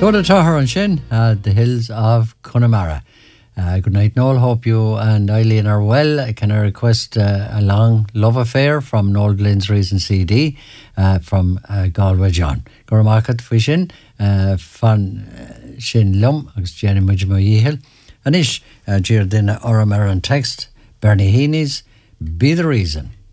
Toda Tahar and Shin, the hills of Connemara. Good night, Noel. Hope you and Eileen are well. Can I request a long love affair from Noel Glynn's recent CD from Galway John. Gormakat Fishin, Fan Shin Lum, Jenny Mujmo Yihil. Anish, Jirdin Oramaran text, Bernie Heaney's Be the Reason.